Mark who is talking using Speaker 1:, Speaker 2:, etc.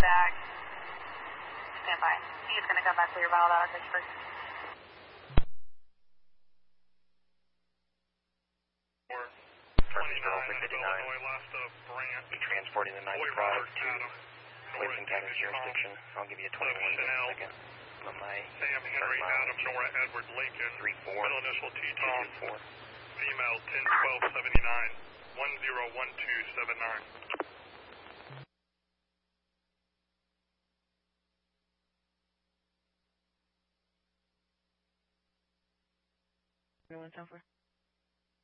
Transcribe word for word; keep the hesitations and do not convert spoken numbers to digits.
Speaker 1: back. Stand by. He is going to come back for your valid out of Pittsburgh.
Speaker 2: twenty-nine, Illinois, last of Brant.
Speaker 3: Be transporting the ninety-five to Cleveland County jurisdiction. I'll give you a twenty-one second. On my
Speaker 2: Sam Henry, Adam, Nora, Edward, Lincoln.
Speaker 3: three four.
Speaker 2: Middle initial T Tom.
Speaker 3: four.
Speaker 2: Female ten twelve seventy-nine. one zero one two seven nine.
Speaker 1: Everyone's over.